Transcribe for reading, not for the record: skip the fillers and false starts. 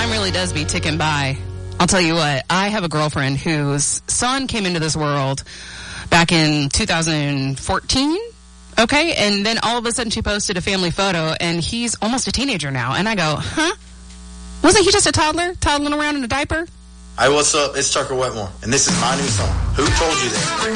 time really does be ticking by. I'll tell you what, I have a girlfriend whose son came into this world back in 2014. Okay, and then all of a sudden she posted a family photo, and he's almost a teenager now. And I go, huh? Wasn't he just a toddling around in a diaper? Hey, what's up? It's Tucker Wetmore, and this is my new song, Who Told You That?